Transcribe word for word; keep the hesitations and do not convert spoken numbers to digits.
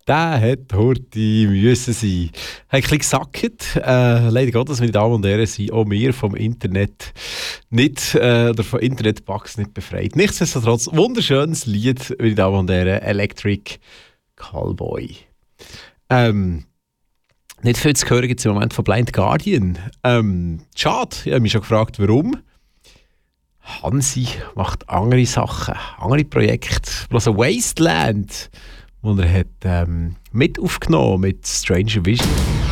Der hat heute müssen sein. Hat ein bisschen gesackt. Äh, leider Gottes, meine Damen und Herren, sind auch wir vom Internet nicht, äh, oder von Internetbugs nicht befreit. Nichtsdestotrotz, wunderschönes Lied, meine Damen und Herren, Electric Callboy. Ähm, nicht viel zu hören gibt es im Moment von Blind Guardian. Ähm, schade, ich habe mich schon gefragt, warum. Hansi macht andere Sachen, andere Projekte. Bloß ein Wasteland, wo er hat, ähm, mit aufgenommen mit Stranger Vision.